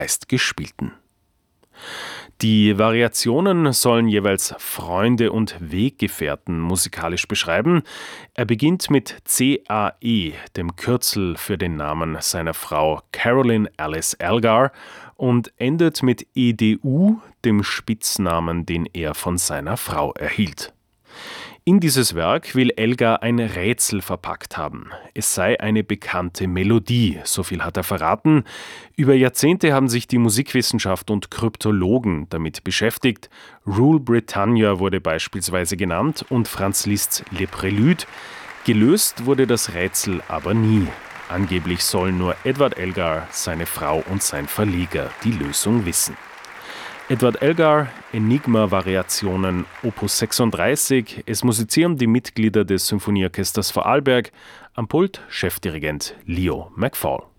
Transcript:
meistgespielten. Die Variationen sollen jeweils Freunde und Weggefährten musikalisch beschreiben. Er beginnt mit CAE, dem Kürzel für den Namen seiner Frau Carolyn Alice Elgar, und endet mit EDU, dem Spitznamen, den er von seiner Frau erhielt. In dieses Werk will Elgar ein Rätsel verpackt haben. Es sei eine bekannte Melodie, so viel hat er verraten. Über Jahrzehnte haben sich die Musikwissenschaft und Kryptologen damit beschäftigt. Rule Britannia wurde beispielsweise genannt und Franz Liszt's Le Prélude. Gelöst wurde das Rätsel aber nie. Angeblich sollen nur Edward Elgar, seine Frau und sein Verleger die Lösung wissen. Edward Elgar, Enigma-Variationen, Opus 36. Es musizieren die Mitglieder des Symphonieorchesters Vorarlberg. Am Pult Chefdirigent Leo McFall.